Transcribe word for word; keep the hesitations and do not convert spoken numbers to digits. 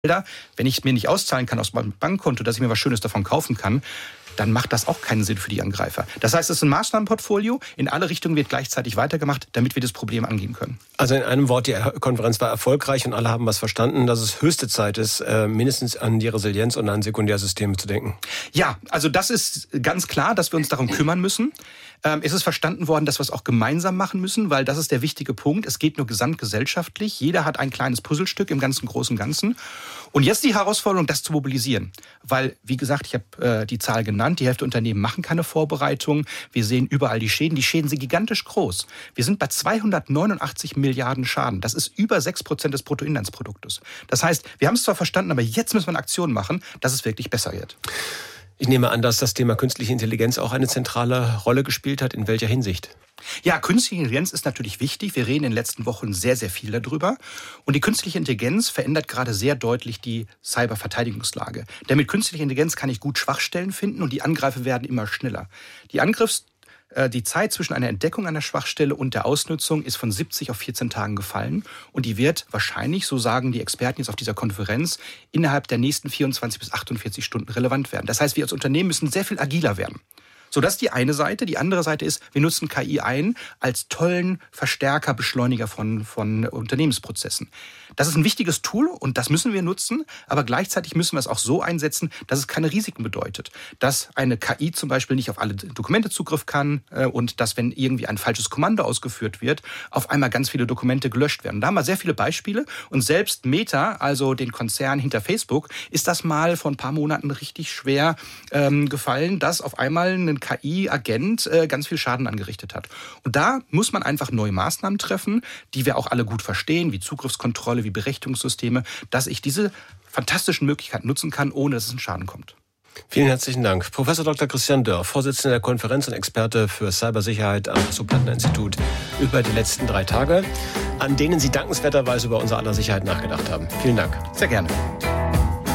Wenn ich es mir nicht auszahlen kann aus meinem Bankkonto, dass ich mir was Schönes davon kaufen kann, dann macht das auch keinen Sinn für die Angreifer. Das heißt, es ist ein Maßnahmenportfolio. In alle Richtungen wird gleichzeitig weitergemacht, damit wir das Problem angehen können. Also in einem Wort, die Konferenz war erfolgreich und alle haben was verstanden, dass es höchste Zeit ist, mindestens an die Resilienz und an Sekundärsysteme zu denken. Ja, also das ist ganz klar, dass wir uns darum kümmern müssen. Es ist verstanden worden, dass wir es auch gemeinsam machen müssen, weil das ist der wichtige Punkt. Es geht nur gesamtgesellschaftlich. Jeder hat ein kleines Puzzlestück im ganzen Großen und Ganzen. Und jetzt die Herausforderung, das zu mobilisieren. Weil, wie gesagt, ich habe äh, die Zahl genannt, die Hälfte der Unternehmen machen keine Vorbereitung. Wir sehen überall die Schäden. Die Schäden sind gigantisch groß. Wir sind bei zweihundertneunundachtzig Milliarden Schaden. Das ist über sechs Prozent des Bruttoinlandsproduktes. Das heißt, wir haben es zwar verstanden, aber jetzt müssen wir eine Aktion machen, dass es wirklich besser wird. Ich nehme an, dass das Thema künstliche Intelligenz auch eine zentrale Rolle gespielt hat. In welcher Hinsicht? Ja, künstliche Intelligenz ist natürlich wichtig. Wir reden in den letzten Wochen sehr, sehr viel darüber. Und die künstliche Intelligenz verändert gerade sehr deutlich die Cyberverteidigungslage. Denn mit künstlicher Intelligenz kann ich gut Schwachstellen finden und die Angreifer werden immer schneller. Die Angriffs Die Zeit zwischen einer Entdeckung einer Schwachstelle und der Ausnutzung ist von siebzig auf vierzehn Tagen gefallen. Und die wird wahrscheinlich, so sagen die Experten jetzt auf dieser Konferenz, innerhalb der nächsten vierundzwanzig bis achtundvierzig Stunden relevant werden. Das heißt, wir als Unternehmen müssen sehr viel agiler werden. So, das ist die eine Seite. Die andere Seite ist, wir nutzen K I ein als tollen Verstärker, Beschleuniger von, von Unternehmensprozessen. Das ist ein wichtiges Tool und das müssen wir nutzen, aber gleichzeitig müssen wir es auch so einsetzen, dass es keine Risiken bedeutet. Dass eine K I zum Beispiel nicht auf alle Dokumente Zugriff kann äh, und dass, wenn irgendwie ein falsches Kommando ausgeführt wird, auf einmal ganz viele Dokumente gelöscht werden. Da haben wir sehr viele Beispiele und selbst Meta, also den Konzern hinter Facebook, ist das mal vor ein paar Monaten richtig schwer ähm, gefallen, dass auf einmal ein K I-Agent äh, ganz viel Schaden angerichtet hat. Und da muss man einfach neue Maßnahmen treffen, die wir auch alle gut verstehen, wie Zugriffskontrolle, wie Berechtigungssysteme, dass ich diese fantastischen Möglichkeiten nutzen kann, ohne dass es einen Schaden kommt. Vielen herzlichen Dank. Professor Doktor Christian Dörr, Vorsitzender der Konferenz und Experte für Cybersicherheit am Hasso-Plattner-Institut über die letzten drei Tage, an denen Sie dankenswerterweise über unser aller Sicherheit nachgedacht haben. Vielen Dank. Sehr gerne.